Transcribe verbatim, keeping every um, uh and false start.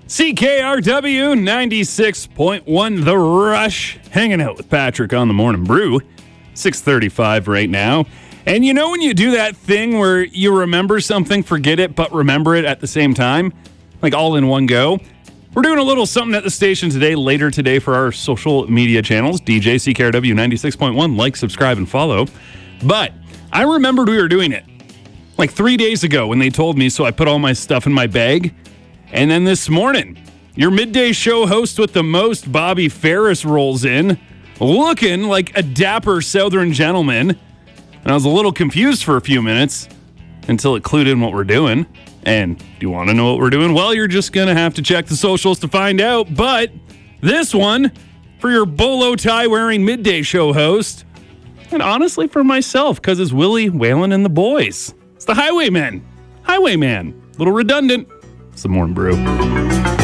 C K R W ninety-six point one The Rush, hanging out with Patrick on the Morning Brew. six thirty-five right now. And you know when you do that thing where you remember something, forget it, but remember it at the same time? Like all in one go? We're doing a little something at the station today, later today for our social media channels. D J C K R W ninety-six point one. Like, subscribe, and follow. But I remembered we were doing it like three days ago when they told me, so I put all my stuff in my bag. And then this morning, your midday show host with the most, Bobby Ferris, rolls in, looking like a dapper Southern gentleman. And I was a little confused for a few minutes until it clued in what we're doing. And do you want to know what we're doing? Well, you're just going to have to check the socials to find out. But this one, for your bolo tie wearing midday show host, and honestly for myself, because it's Willie, Waylon, and the boys. It's the Highwaymen. Highwayman. A little redundant. It's the Morning Brew.